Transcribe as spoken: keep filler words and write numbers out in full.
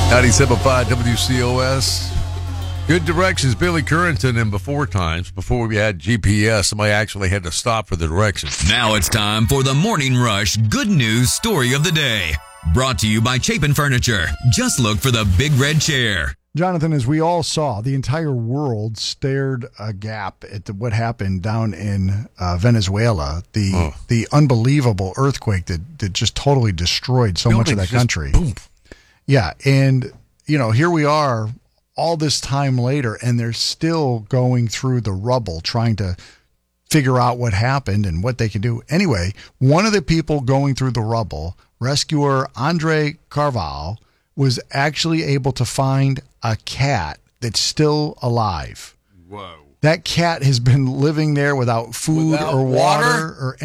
ninety-seven point five W C O S. Good directions, Billy Currington, and before times, before we had G P S, somebody actually had to stop for the directions. Now it's time for the Morning Rush Good News Story of the Day. Brought to you by Chapin Furniture. Just look for the big red chair. Jonathan, as we all saw, the entire world stared aghast at the, what happened down in uh, Venezuela, the oh. the unbelievable earthquake that, that just totally destroyed so Buildings much of that country. Boom. Yeah, and, you know, here we are all this time later, and they're still going through the rubble trying to figure out what happened and what they can do. Anyway, one of the people going through the rubble, rescuer Andre Carvalho, was actually able to find a cat that's still alive. Whoa. That cat has been living there without food without or water, water or